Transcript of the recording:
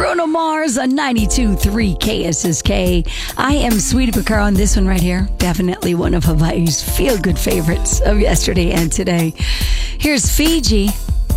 Bruno Mars on 92.3 KSSK. I am Sweetie Picard on this one right here. Definitely one of Hawaii's feel-good favorites of yesterday and today. Here's Fiji